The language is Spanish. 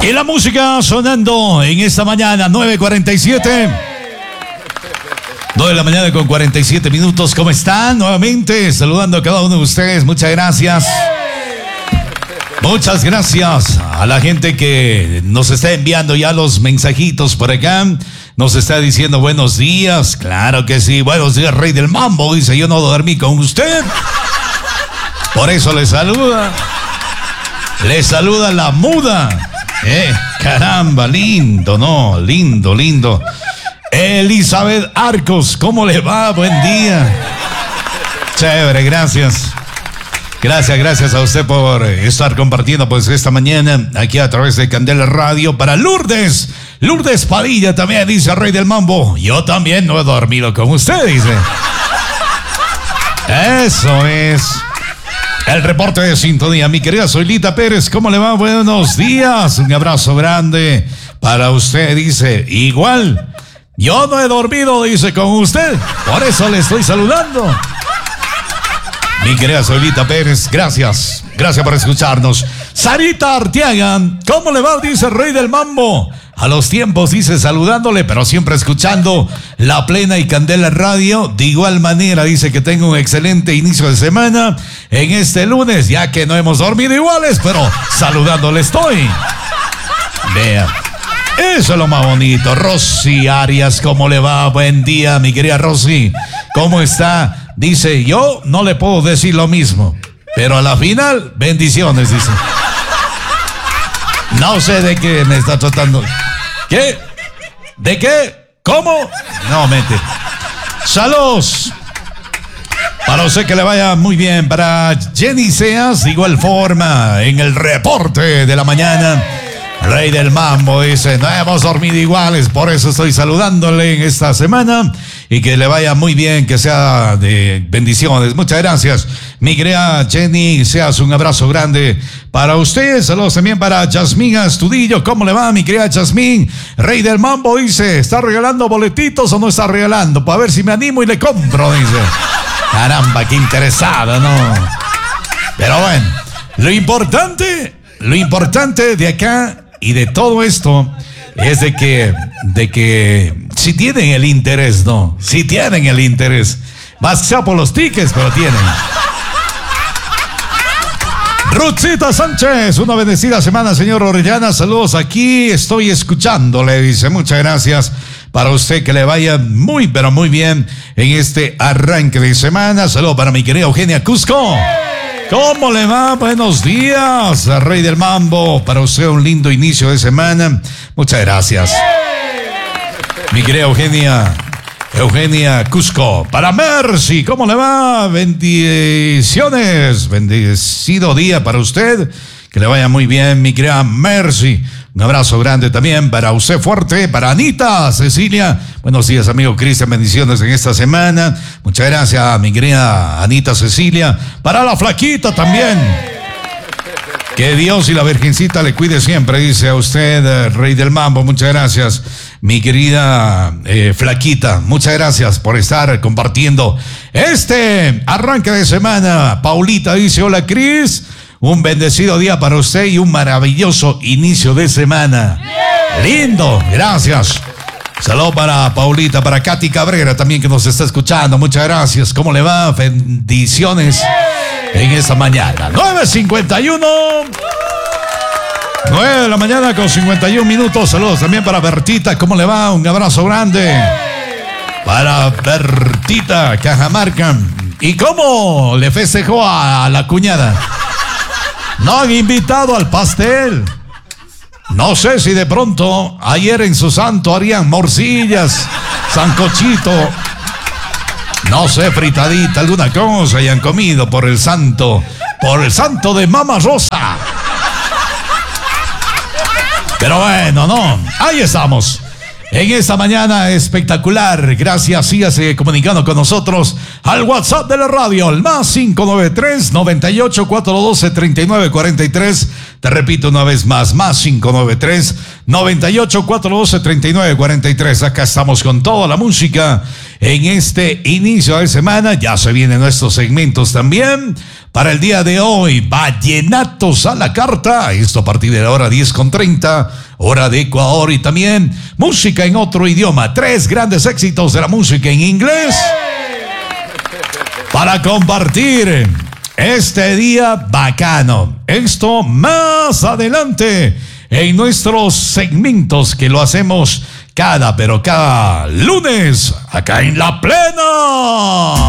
Y la música sonando en esta mañana, 9:47. 9 de la mañana con 47 minutos. ¿Cómo están? Nuevamente saludando a cada uno de ustedes. Muchas gracias. Muchas gracias a la gente que nos está enviando ya los mensajitos por acá. Nos está diciendo buenos días. Claro que sí. Buenos días, Rey del Mambo. Dice, yo no dormí con usted. Por eso le saluda. Le saluda la muda. Caramba, lindo, ¿no? Lindo, lindo. Elizabeth Arcos, ¿cómo le va? Buen día. Chévere, gracias. Gracias a usted por estar compartiendo pues esta mañana aquí a través de Candela Radio para Lourdes. Lourdes Padilla también dice, Rey del Mambo, yo también no he dormido con usted, dice. Eso es. El reporte de sintonía, mi querida Zoilita Pérez, ¿cómo le va? Buenos días, un abrazo grande para usted, dice, igual, yo no he dormido, dice, con usted, por eso le estoy saludando. Mi querida Zoilita Pérez, gracias por escucharnos. Sarita Arteaga, ¿cómo le va? Dice Rey del Mambo. A los tiempos, dice, saludándole, pero siempre escuchando La Plena y Candela Radio. De igual manera, dice que tengo un excelente inicio de semana en este lunes, ya que no hemos dormido iguales, pero saludándole estoy. Vea, eso es lo más bonito. Rosy Arias, ¿cómo le va? Buen día, mi querida Rosy. ¿Cómo está? Dice, yo no le puedo decir lo mismo, pero a la final, bendiciones, dice. No sé de qué me está tratando. ¿Qué? ¿De qué? ¿Cómo? No, mente. Saludos. Para usted que le vaya muy bien. Para Jenny Seas, de igual forma, en el reporte de la mañana. Rey del Mambo dice, no hemos dormido iguales, por eso estoy saludándole en esta semana y que le vaya muy bien, que sea de bendiciones. Muchas gracias, mi querida Jenny Seas, un abrazo grande para usted. Saludos también para Yasmín Astudillo. ¿Cómo le va, mi querida Yasmín? Rey del Mambo dice, ¿está regalando boletitos o no está regalando? Para ver si me animo y le compro, dice. Caramba, qué interesada, ¿no? Pero bueno, lo importante de acá y de todo esto es de que si tienen el interés, ¿no? Si tienen el interés, más sea por los tickets, pero tienen. Ruthcita Sánchez, una bendecida semana, señor Orellana. Saludos, aquí estoy escuchándole, dice. Muchas gracias para usted, que le vaya muy, pero muy bien en este arranque de semana. Saludos para mi querida Eugenia Cusco. ¿Cómo le va? Buenos días, Rey del Mambo. Para usted un lindo inicio de semana. Muchas gracias. Mi querida Eugenia Cusco. Para Mercy, ¿cómo le va? Bendiciones. Bendecido día para usted. Que le vaya muy bien, mi querida Mercy. Un abrazo grande también para usted fuerte, para Anita Cecilia. Buenos días, amigo Cristian, bendiciones en esta semana. Muchas gracias, mi querida Anita Cecilia. Para la Flaquita también. Que Dios y la Virgencita le cuide siempre, dice a usted, Rey del Mambo. Muchas gracias, mi querida Flaquita. Muchas gracias por estar compartiendo este arranque de semana. Paulita dice, hola, Cris. Un bendecido día para usted y un maravilloso inicio de semana. Lindo, gracias. Saludos para Paulita, para Katy Cabrera también, que nos está escuchando. Muchas gracias. ¿Cómo le va? Bendiciones en esta mañana. 9:51. 9 de la mañana con 51 minutos. Saludos también para Bertita. ¿Cómo le va? Un abrazo grande para Bertita Cajamarca. ¿Y cómo le festejó a la cuñada? No han invitado al pastel. No sé si de pronto ayer en su santo harían morcillas, sancochito, no sé, fritadita, alguna cosa hayan comido por el santo de Mama Rosa. Pero bueno, no, ahí estamos. En esta mañana espectacular, gracias, sígase comunicando con nosotros al WhatsApp de la radio, el más 593-98-412-3943. Te repito una vez más 593-98-412-3943. Acá estamos con toda la música en este inicio de semana. Ya se vienen nuestros segmentos también para el día de hoy. Vallenatos a la carta. Esto a partir de la hora 10:30, hora de Ecuador. Y también música en otro idioma. 3 grandes éxitos de la música en inglés para compartir este día bacano. Esto más adelante en nuestros segmentos que lo hacemos cada lunes acá en La Plena.